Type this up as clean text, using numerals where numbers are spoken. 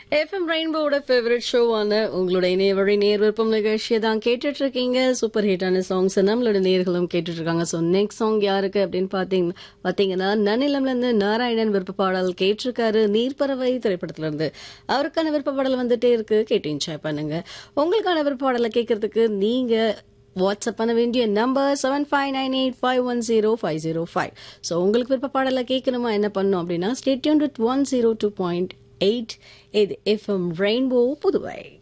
FM ரெயின்போட favourite ஷோவான உங்களோட இணையவழி நேர் விருப்பம் நிகழ்ச்சியை தான் கேட்டுட்டு இருக்கீங்க. சூப்பர் ஹிட்டான சாங்ஸ் நம்மளோட நேர்களும் கேட்டுட்டு இருக்காங்க. ஸோ நெக்ஸ்ட் சாங் யாருக்கு அப்படின்னு பாத்தீங்கன்னா நன்னிலம்ல இருந்து நாராயணன் விருப்ப பாடல் கேட்டிருக்காரு. நீர்ப்பறவை திரைப்படத்துல இருந்து அவருக்கான விருப்ப பாடல் வந்துட்டே இருக்கு. கேட்டு என்ஜாய் பண்ணுங்க. உங்களுக்கான விருப்ப பாடலை கேட்கறதுக்கு நீங்க வாட்ஸ்அப் பண்ண வேண்டிய நம்பர் 7598510505. ஸோ உங்களுக்கு விருப்ப பாடலை கேட்கணுமா என்ன பண்ணணும் அப்படின்னா ஸ்டே டியூன்ட் வித் 102.8 இது எஃப்எம் ரெயின்போ புதுவை.